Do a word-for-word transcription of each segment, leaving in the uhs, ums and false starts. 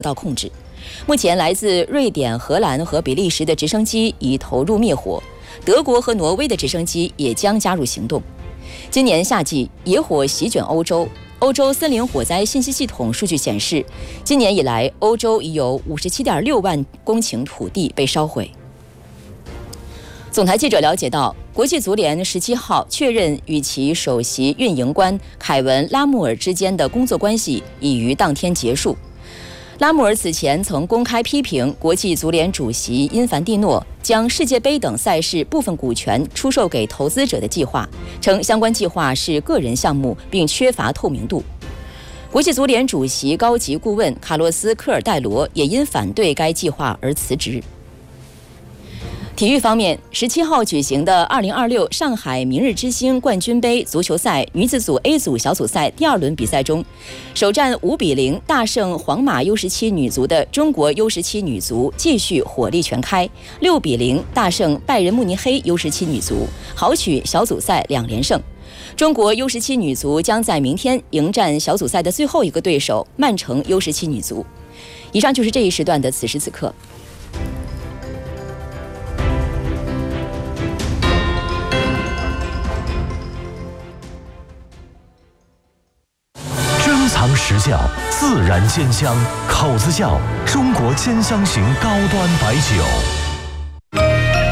到控制。目前，来自瑞典、荷兰和比利时的直升机已投入灭火，德国和挪威的直升机也将加入行动。今年夏季，野火席卷欧洲。欧洲森林火灾信息系统数据显示，今年以来，欧洲已有五十七点六万公顷土地被烧毁。总台记者了解到，国际足联十七号确认与其首席运营官凯文·拉穆尔之间的工作关系已于当天结束。拉穆尔此前曾公开批评国际足联主席因凡蒂诺将世界杯等赛事部分股权出售给投资者的计划，称相关计划是个人项目并缺乏透明度。国际足联主席高级顾问卡洛斯·科尔戴罗也因反对该计划而辞职。体育方面，十七号举行的二零二六上海明日之星冠军杯足球赛女子组 A 组小组赛第二轮比赛中，首战五比零大胜皇马 U 十七 女足的中国 U 十七 女足继续火力全开，六比零大胜拜仁慕尼黑 U 十七 女足，豪取小组赛两连胜。中国 U 十七 女足将在明天迎战小组赛的最后一个对手曼城 U 十七 女足。以上就是这一时段的此时此刻。 尝实酵，自然鲜香，口子窖中国兼香型高端白酒。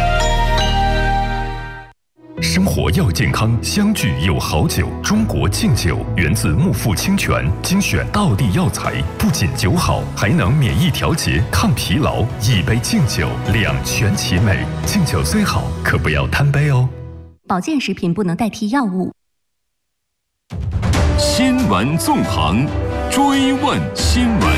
生活要健康，相聚有好酒。中国敬酒源自木富清泉，精选道地药材，不仅酒好，还能免疫调节、抗疲劳。一杯敬酒，两全其美。敬酒虽好，可不要贪杯哦。 保健食品不能代替药物。 新闻纵横，追问新闻。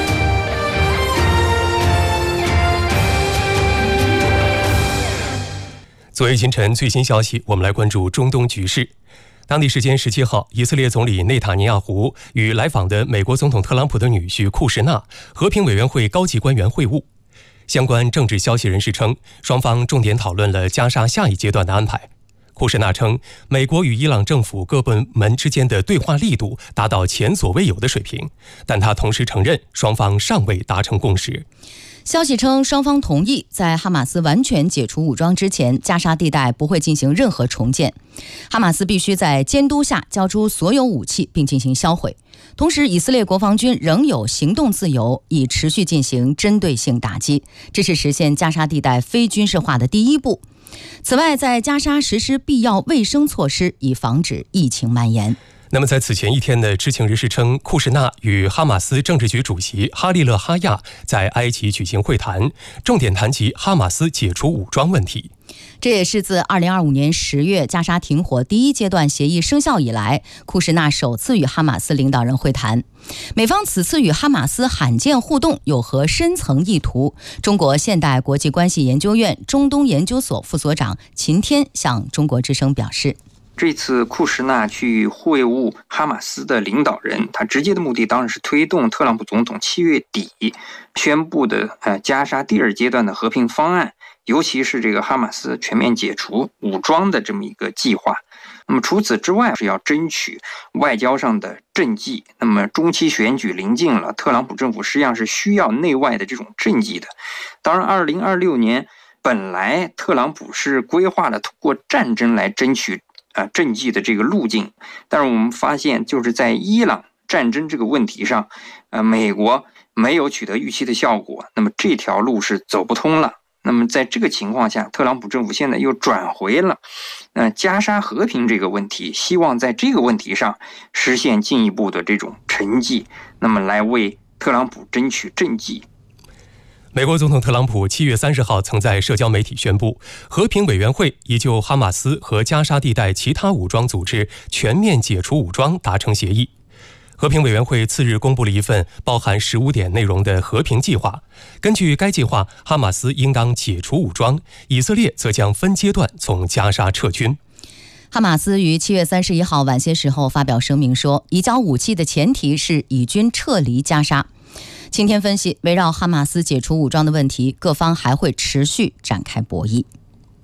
昨日清晨最新消息，我们来关注中东局势。当地时间十七号，以色列总理内塔尼亚胡与来访的美国总统特朗普的女婿库什纳和平委员会高级官员会晤。相关政治消息人士称，双方重点讨论了加沙下一阶段的安排。库什纳称，美国与伊朗政府各部门之间的对话力度达到前所未有的水平，但他同时承认双方尚未达成共识。 消息称，双方同意在哈马斯完全解除武装之前，加沙地带不会进行任何重建。哈马斯必须在监督下交出所有武器并进行销毁。同时，以色列国防军仍有行动自由，以持续进行针对性打击，这是实现加沙地带非军事化的第一步。此外，在加沙实施必要卫生措施，以防止疫情蔓延。 那么在此前一天的知情人士称，库什纳与哈马斯政治局主席哈利勒哈亚在埃及举行会谈，重点谈及哈马斯解除武装问题。 这也是自二零二五年十月加沙停火第一阶段协议生效以来，库什纳首次与哈马斯领导人会谈。美方此次与哈马斯罕见互动有何深层意图？中国现代国际关系研究院中东研究所副所长秦天向中国之声表示， 这次库什纳去会晤哈马斯的领导人，他直接的目的当然是推动特朗普总统七月底宣布的呃加沙第二阶段的和平方案，尤其是这个哈马斯全面解除武装的这么一个计划。那么除此之外，是要争取外交上的政绩。那么中期选举临近了，特朗普政府实际上是需要内外的这种政绩的。当然二零二六年本来特朗普是规划了通过战争来争取呃政绩的这个路径，但是我们发现就是在伊朗战争这个问题上，呃美国没有取得预期的效果，那么这条路是走不通了。那么在这个情况下，特朗普政府现在又转回了呃加沙和平这个问题，希望在这个问题上实现进一步的这种成绩，那么来为特朗普争取政绩。 美国总统特朗普七月三十号曾在社交媒体宣布，和平委员会已就哈马斯和加沙地带其他武装组织全面解除武装达成协议。和平委员会次日公布了一份包含十五点内容的和平计划。根据该计划，哈马斯应当解除武装，以色列则将分阶段从加沙撤军。 哈马斯于七月三十一号晚些时候发表声明说，移交武器的前提是以军撤离加沙。今天分析，围绕哈马斯解除武装的问题，各方还会持续展开博弈。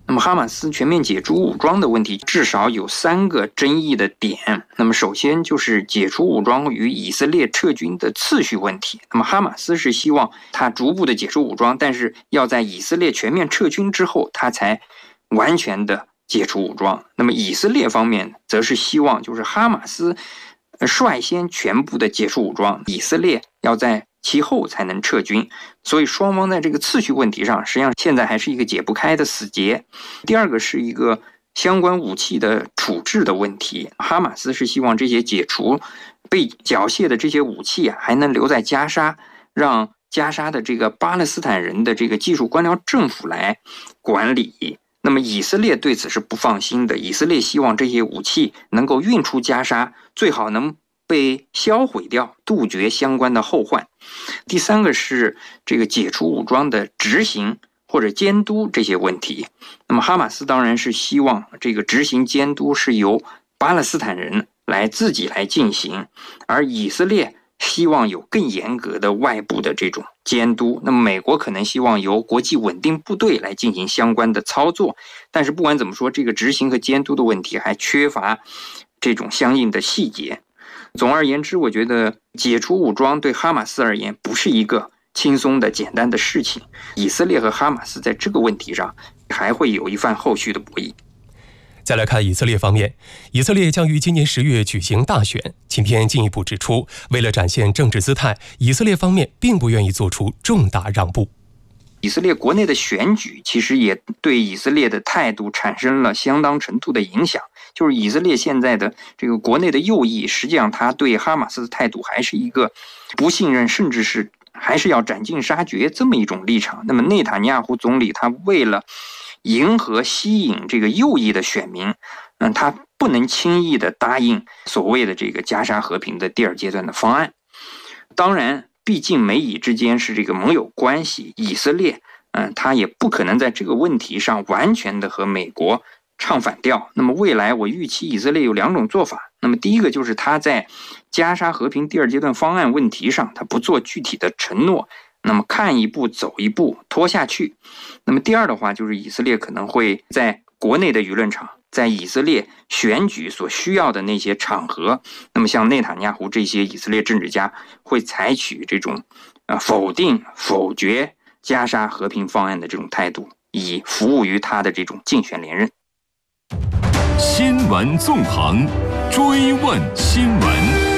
那么哈马斯全面解除武装的问题至少有三个争议的点。那么首先就是解除武装与以色列撤军的次序问题。那么哈马斯是希望他逐步的解除武装，但是要在以色列全面撤军之后，他才完全的解除武装。那么以色列方面则是希望就是哈马斯率先全部的解除武装，以色列要在其后才能撤军，所以双方在这个次序问题上，实际上现在还是一个解不开的死结。第二个是一个相关武器的处置的问题，哈马斯是希望这些解除被缴械的这些武器啊，还能留在加沙，让加沙的这个巴勒斯坦人的这个技术官僚政府来管理。那么以色列对此是不放心的，以色列希望这些武器能够运出加沙，最好能被销毁掉，杜绝相关的后患。第三个是这个解除武装的执行或者监督这些问题。那么哈马斯当然是希望这个执行监督是由巴勒斯坦人来自己来进行，而以色列希望有更严格的外部的这种监督。那么美国可能希望由国际稳定部队来进行相关的操作，但是不管怎么说，这个执行和监督的问题还缺乏这种相应的细节。总而言之，我觉得解除武装对哈马斯而言不是一个轻松的简单的事情，以色列和哈马斯在这个问题上还会有一番后续的博弈。 再来看以色列方面，以色列将于今年十月举行大选。今天进一步指出，为了展现政治姿态，以色列方面并不愿意做出重大让步。 以色列国内的选举其实也对以色列的态度产生了相当程度的影响，就是以色列现在的这个国内的右翼，实际上他对哈马斯的态度还是一个不信任，甚至是还是要斩尽杀绝这么一种立场。那么内塔尼亚胡总理他为了迎合吸引这个右翼的选民，嗯，他不能轻易的答应所谓的这个加沙和平的第二阶段的方案。当然毕竟美以之间是这个盟友关系，以色列嗯，他也不可能在这个问题上完全的和美国唱反调。那么未来我预期以色列有两种做法。那么第一个就是他在加沙和平第二阶段方案问题上，他不做具体的承诺，那么看一步走一步拖下去。那么第二的话，就是以色列可能会在国内的舆论场，在以色列选举所需要的那些场合，那么像内塔尼亚胡这些以色列政治家会采取这种呃否定否决加沙和平方案的这种态度，以服务于他的这种竞选连任。 新闻纵横，追问新闻。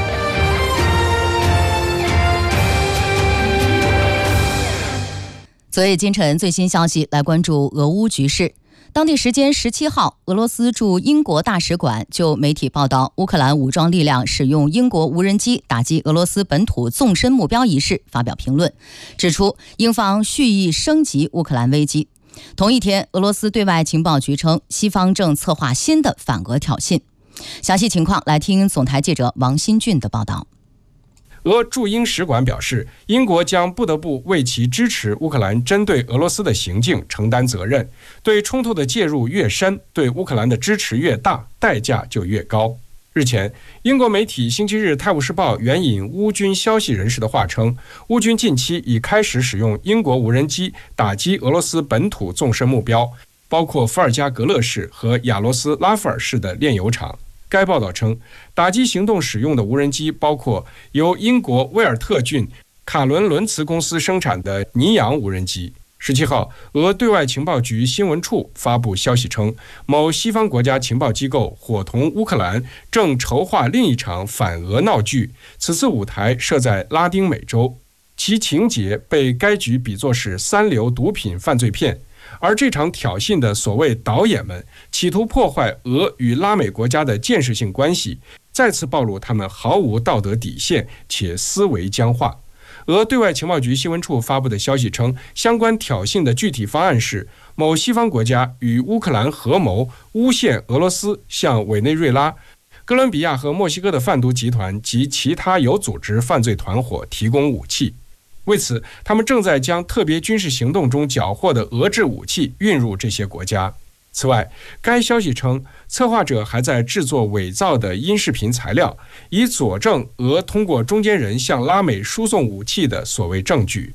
昨夜今晨最新消息，来关注俄乌局势。当地时间十七号，俄罗斯驻英国大使馆就媒体报道乌克兰武装力量使用英国无人机打击俄罗斯本土纵深目标一事发表评论，指出英方蓄意升级乌克兰危机。同一天，俄罗斯对外情报局称，西方正策划新的反俄挑衅。详细情况来听总台记者王新俊的报道。 俄驻英使馆表示，英国将不得不为其支持乌克兰针对俄罗斯的行径承担责任。对冲突的介入越深，对乌克兰的支持越大，代价就越高。日前，英国媒体《星期日泰晤士报》援引乌军消息人士的话称，乌军近期已开始使用英国无人机打击俄罗斯本土纵深目标，包括伏尔加格勒市和亚罗斯拉夫尔市的炼油厂。该报道称，打击行动使用的无人机包括由英国威尔特郡卡伦伦茨公司生产的尼昂无人机。十七号，俄对外情报局新闻处发布消息称，某西方国家情报机构伙同乌克兰正筹划另一场反俄闹剧，此次舞台设在拉丁美洲，其情节被该局比作是三流毒品犯罪片。而这场挑衅的所谓导演们企图破坏俄与拉美国家的建设性关系，再次暴露他们毫无道德底线且思维僵化。俄对外情报局新闻处发布的消息称，相关挑衅的具体方案是某西方国家与乌克兰合谋诬陷俄罗斯向委内瑞拉、哥伦比亚和墨西哥的贩毒集团及其他有组织犯罪团伙提供武器。为此，他们正在将特别军事行动中缴获的俄制武器运入这些国家。此外，该消息称，策划者还在制作伪造的音视频材料，以佐证俄通过中间人向拉美输送武器的所谓证据。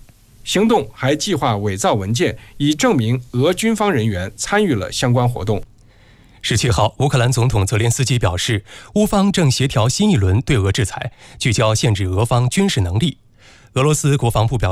行动还计划伪造文件，以证明俄军方人员参与了相关活动。 十七号，乌克兰总统泽连斯基表示，乌方正协调新一轮对俄制裁，聚焦限制俄方军事能力。俄罗斯国防部表